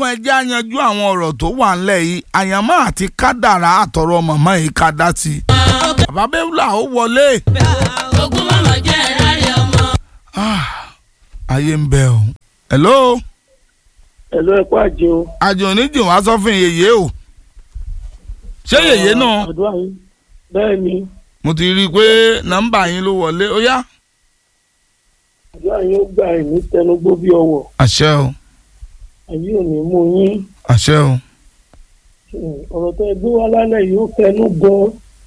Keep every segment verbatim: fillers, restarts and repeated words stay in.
dákun ẹ jẹ́ àyanjú àwọn ọ̀rọ̀ tó wà ńlẹ̀ yìí àyànmọ́ àti kádàrá àtọ̀rọ̀ màmá yìí ká dá sí i. bàbá bẹ́ẹ̀lá ó wọlé. ogún mọ̀mọ́ jẹ́ ìrárí ọmọ. ayé ń bẹ o. hello. hello ẹ kú àjò. àjò oníjìn wá sọ fún yèyé o. ṣé yèyé náà. àdúrà yín bẹ́ẹ̀ ni. mo ti rí i pé nọ́mbà yín ló wọlé ó yá. àdúrà yín ó gbà ẹ̀ ní tẹnugbó bí ọwọ́. àṣẹ o. àyè ò ní mú yín. àṣẹ o. ọ̀rọ̀ tó ẹ gbé wá lálẹ́ yìí ó kẹnu gan-an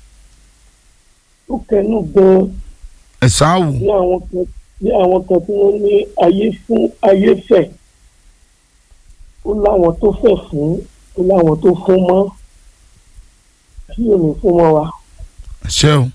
ó kẹnu gan-an. ẹ sáwù. ní àwọn kan ní àwọn kan tí wọ́n ní ayé fún ayé fẹ̀ ó láwọn tó fẹ̀ fún ó láwọn tó fún mọ́ kí ò ní fún mọ́ wa. àṣẹ o.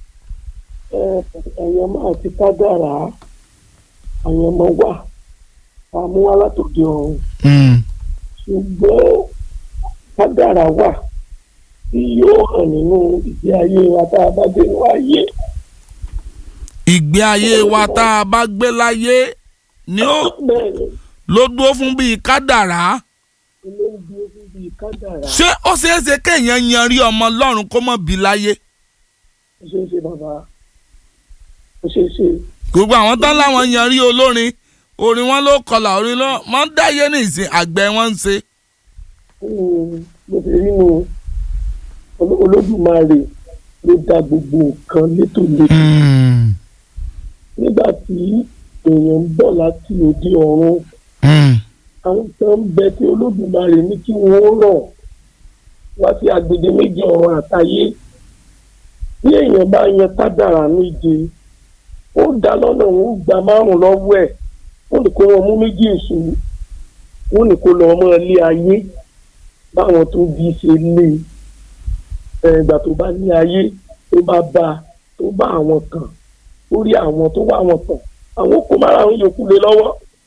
ẹ̀yàn máa ti kádàrá àyàn mọ́ wà àmúwá látòdì ọ̀run ṣùgbọ́n kádàrá wà tí yóò hàn nínú ìgbé ayé wa tá a bá dé nínú ayé. ìgbé ayé wa tá a bá gbé láyé ni ó ló dúró fún bíi kádàrá. ló ń dúró fún bíi kádàrá. ṣé ó ṣeé ṣe kéèyàn yanrí ọmọ Ọlọ́run kó mọ̀ bí láyé. ó ṣeé ṣe bàbá ó ṣeé ṣe. gbogbo àwọn tán láwọn yanrí olórin orin wọn ló kọlà orin lọ wọn ń dáyé ní ìsìn àgbẹ̀ wọn ń ṣe. mo ti rí nu Olódùmarè ló dá gbogbo nǹkan létòlétò. nígbà tí èèyàn ń bọ̀ láti òde ọ̀run àwọn kan ń bẹ tí Olódùmarè ní kí wọ́n rọ̀ wá sí agbede méjì ọ̀run àtayé. bí èèyàn bá yan kádàrá méje ó dá lọ́nà wọn ó gba márùn-ún lọ́wọ́ ẹ̀ wọ́n ní kó wọn mú méjì èso wọ́n ní kó lọ ọmọ ilé ayé báwọn tó bí ṣe lé ìgbà tó bá ní ayé tó bá bá tó bá àwọn kan lórí àwọn tó wá àwọn kan àwọn kò má ra àwọn yòókù lé lọ́wọ́.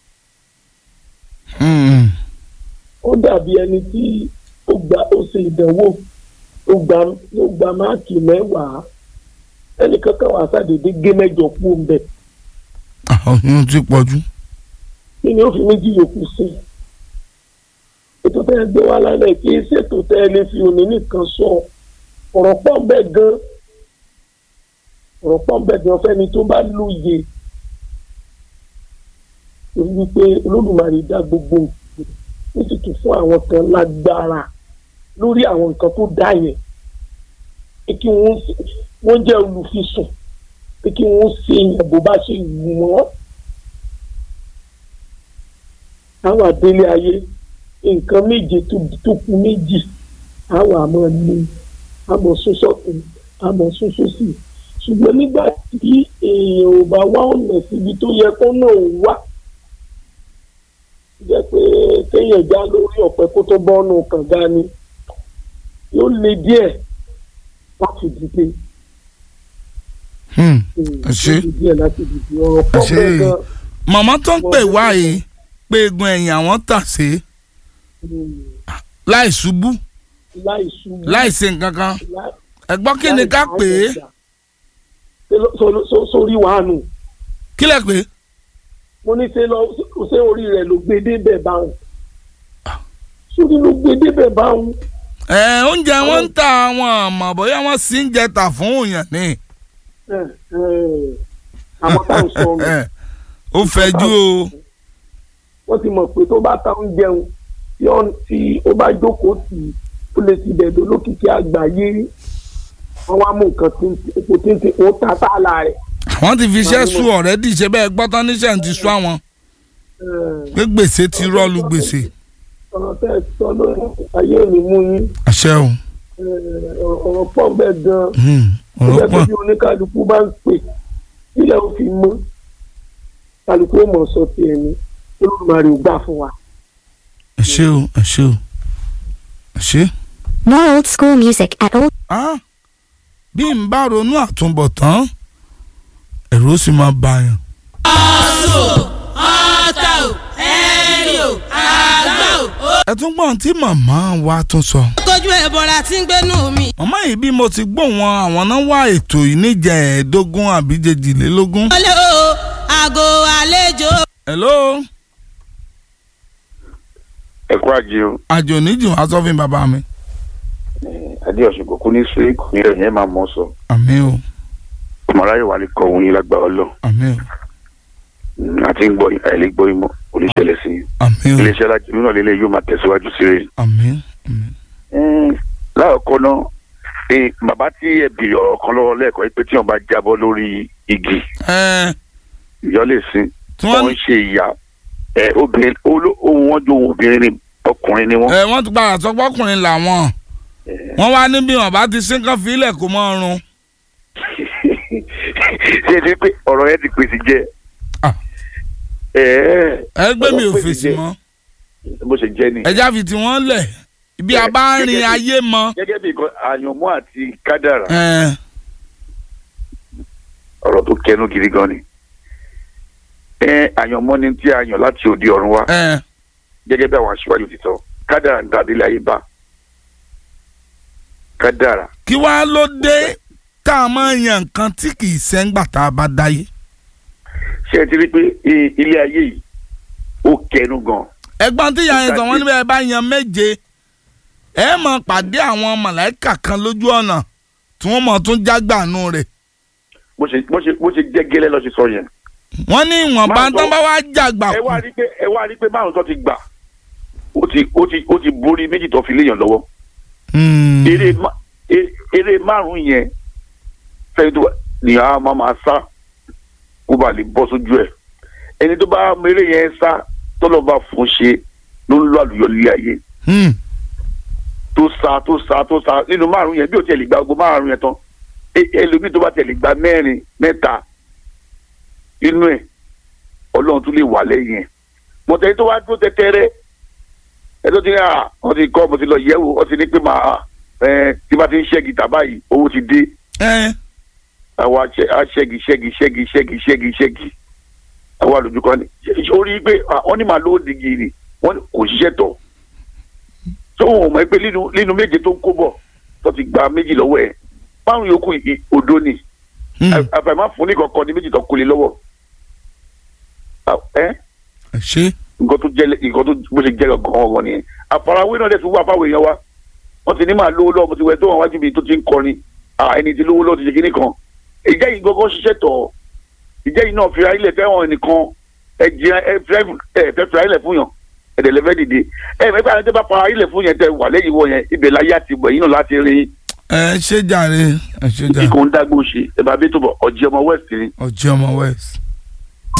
ó dàbí ẹni tí ó gba ó ṣe ìdánwò ó gba ó gba máàkì mẹ́wàá ẹnì kankan wà sàdédé gé mẹ́jọ kú ń bẹ̀. àwọn yóò ti pọ̀ jù. kí ni ó fi méjì yòókù sí ètò tẹ́ ẹ gbé wá lálẹ́ kí ṣètò tẹ́ ẹ lè fi òní nìkan sọ ọ̀rọ̀ pọ̀ bẹ́ẹ̀ gan ọ̀rọ̀ pọ̀ bẹ́ẹ̀ gan fẹ́ni tó bá lóye torí wípé Olódùmarè dá gbogbo nǹkan ó sì tún fún àwọn kan lágbára lórí àwọn nǹkan tó dá yẹn pé kí wọ́n jẹ́ olùfisùn pé kí wọ́n ṣe yẹn bó bá ṣe wù wọ́n. àwọn àdélé ayé nǹkan méje tó kù méjì àwọn àmọ́ ní àmọ́ sọ́sọ́kùn àmọ́ sọ́sọ́sì ṣùgbọ́n nígbà tí èèyàn ò bá wá ọ̀nà síbi tó yẹ kó náà wà jẹ́ pé kéèyàn já lórí ọ̀pẹ kó tó bọ́ọ̀nù kànga ni yóò le díẹ̀ láti dìde. ṣe ṣe màmá tó ń pè wá yìí pé egun ẹ̀yìn àwọn tà sí láì ṣubú láì ṣe nǹkan kan ẹ̀gbọ́n kí ni ká pè é. sórí wàánu. kí lẹ pè é. mo ní ṣe lọ ṣé orí rẹ̀ ló gbé débẹ̀ báwọn sórí ló gbé débẹ̀ báwọn. ẹ oúnjẹ wọn ń ta àwọn àmọ́ bóyá wọn sì ń jẹ tà fún òyàn ni. àwọn táwọn sọ ọ́n. ó fẹjú o. wọ́n ti mọ̀ pé tó bá ta oúnjẹ tí ó bá jókòó sí ó lè ti bẹ̀rẹ̀ olókìkí àgbáyé wọ́n wá mú nǹkan tí epo tí ń ti ó ta tààlà rẹ̀. wọ́n ti fi iṣẹ́ sùn ọ̀rẹ́dì ṣe bẹ́ẹ̀ gbọ́tán níṣẹ́ ti sún àwọn pé gbèsè ti rọ́ọ̀lù gbèsè. ọ̀rọ̀ tẹ́ ẹ sọ lórí ayé ò ní mú yín. àṣẹ o. ọ̀rọ̀ pọ̀ bẹ́ẹ̀ gan-an. ọ̀rọ̀ pọ̀. bí oníkálukú bá ń pè ilẹ̀ ò fi mọ́ kálukú ó mọ̀ sọ ti ẹni Olódùmarè ò gbà fún wa. ẹ ṣé o ẹ ṣé o ẹ ṣé. More old school music at old. ah bí n bá ronú àtúbọ̀tán ẹ̀rù ó sì máa bàyàn. ọ̀sùn ọ̀tà ò ẹ̀rí ò àgbà ò. ẹ tún gbọ́n tí màmá wa tún sọ. tójú ẹ̀ bọ̀rọ̀ tí ń gbénú mi. màmá yìí bí mo ti gbọ́ wọn àwọn náà wá ètò yìí níjẹ̀ẹ́dógún àbí jẹjìlélógún. olè o àgọ́ àlejò. hello. ẹ kú àjẹ o. àjò níjì wá sọ fún bàbá mi. adéọ̀sùn kò kú ní sórí kò ní ẹ̀yìn ẹ̀ máa mọ̀ sọ. àmín o. ọmọláyé wà ní kọ òun yín lágbára Ọlọ́run. àmín o. àti ń gbọ́ àìlè gbọ́ ìmọ̀ kò ní ṣẹlẹ̀ sí i. àmín o. iléeṣẹ́ alájẹmí náà lélẹ̀ yóò máa tẹ̀síwájú sí rẹ̀. àmín àmín. láàkọ́ náà bàbá tí ẹ bèrè ọ̀rọ̀ kan lọ́wọ́ lẹ́ẹ̀kọ́ pé tí wọ́n bá jábọ́ lórí igi ìyọ́ lè sin wọ́n ń ṣe ìyá obìnrin ohun wọn jó ohun obìnrin ọkùnrin ni wọ́n. ẹ wọ́n ti padà sọ pé ọkùnrin làwọn wọ́n wá níbi wọn bá ti sínkàn fílẹ̀ kó mọ́ ọrùn. ṣé ẹ ti pé ọ̀rọ̀ yẹn ti pèsè jẹ́. ẹgbẹ́ mi ò fèsì mọ́. bó ṣe jẹ́ ni. ẹja fi tiwọn lẹ̀ ibi a bá ń rin ayé mọ́. gẹ́gẹ́ bí àyànmọ́ àti kádàrà. ọ̀rọ̀ tó kẹnu gidi gan ni. àyànmọ́ ni tí a yàn láti òde ọ̀run wá. gẹ́gẹ́ bí àwọn aṣíwájú ti sọ kádàrà ń dàdé láyé bá. kádàrà. kí wàá ló dé tá a máa yan nǹkan tí kì í sẹ́ńgbà tá a bá dáyé. ṣé ẹ ti rí i pé ilé ayé yìí ó kẹnu gan. ẹ̀gbọ́n tí ìyá yẹn sọ wọ́n níbẹ̀ bá yan méje ẹ mọ̀ pàdé àwọn màláìkà kan lójú ọ̀nà tí wọ́n mọ̀ tún jágbàánú rẹ̀. bó ṣe bó ṣe bó ṣe jẹ́ gẹ́lẹ́ lọ sí sọ yẹn. wọ́n ní ìwọ̀nba tán bá wá jàgbà kù. ẹ wá rí pé ẹ wá rí pé márùn tó ti gbà ó ti ó ti ó ti borí méjì tó fi léèyàn lọ́wọ́. eré eré márùn yẹn fẹ́ẹ́ tó ní a máa máa sá kó bá lè bọ́ sójú ẹ̀ ẹni tó bá méré yẹn sá tọ́lọ́ bá fún ṣe ló ń lọ àlùyọ lílé ayé. tó sa tó sa tó sa nínú márùn yẹn bí o tiẹ̀ lè gba gbogbo márùn yẹn tán ẹlòmíì tó bá tiẹ̀ lè gba mẹ́rin mẹ́ta inú ẹ̀ ọlọ́run tún lè wà lẹ́yìn ẹ̀ mọ̀tẹ́ni tó wá dúró tẹ́tẹ́rẹ́ ẹ tó ti ní à wọ́n ti kọ́ mo ti lọ yẹ̀wò wọ́n ti ní pé màá ẹ tí bá ti ń ṣẹ́gi tàbá yìí owó ti dé àwa ṣẹ́gi ṣẹ́gi ṣẹ́gi ṣẹ́gi ṣẹ́gi ṣẹ́gi àwa lójúkọ ni orí pé wọ́n ní màá lówó dìgì ni wọ́n kò ṣiṣẹ́ tọ̀ tó wọn mọ̀ pé nínú méje tó ń kó bọ̀ tó ti gba méjì lọ́wọ́ ẹ̀ márùn yòókù odó ni àfàìmá fún ní kankan ní méjì tó kólé lọ́wọ́ ẹ ṣe nǹkan tó jẹ́ nǹkan tó bó ṣe jẹ́ gan-an nìyẹn àfarawé náà dẹ̀ tún wà fáwọn èèyàn wa wọ́n ti ní máa lówó lọ́wọ́ mo ti wẹ̀ tó wọn wájú mi tó ti ń kọrin ẹni tí lówó lọ́wọ́ ti ṣe kíní kan ìjẹ́ yìí gbọ́ngàn ṣiṣẹ́ tọ̀ ìjẹ́ yìí náà fira ilẹ̀ fẹ́ràn ẹnìkan ẹ jẹ́ ẹ fẹ́ fira ilẹ̀ fún yàn ẹ̀dẹ̀ lẹ́fẹ́ dìde ẹ mẹ́fà ẹni tó bá fara ilẹ̀ fún yẹn tẹ wà lẹ́yìn wọ yẹn ibẹ̀ láyé àti ìbọ̀ yìí náà láti rí. ẹ ṣe jàre ẹ ṣe jàre. kíkó ń dágbó ṣe ẹ bá bí tó bọ̀ ọ̀jẹ̀ ọmọ west ni. ọ̀jẹ̀ ọmọ west.